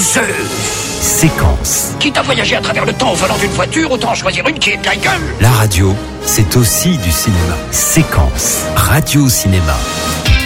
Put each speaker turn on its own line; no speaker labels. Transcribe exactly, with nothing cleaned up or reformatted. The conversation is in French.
Zeus.
Séquence.
Quitte à voyager à travers le temps au volant d'une voiture, autant choisir une qui est plein gueule.
La radio, c'est aussi du cinéma. Séquence. Radio Cinéma.